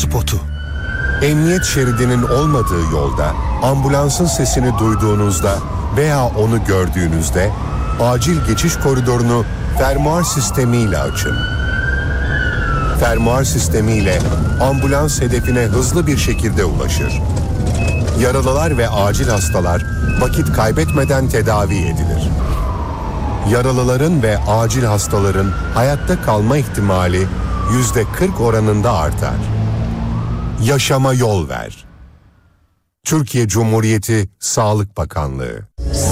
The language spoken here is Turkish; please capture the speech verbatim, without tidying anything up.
spotu. Emniyet şeridinin olmadığı yolda ambulansın sesini duyduğunuzda veya onu gördüğünüzde acil geçiş koridorunu fermuar sistemiyle açın. Fermuar sistemiyle ambulans hedefine hızlı bir şekilde ulaşır. Yaralılar ve acil hastalar vakit kaybetmeden tedavi edilir. Yaralıların ve acil hastaların hayatta kalma ihtimali yüzde kırk oranında artar. Yaşama yol ver. Türkiye Cumhuriyeti Sağlık Bakanlığı.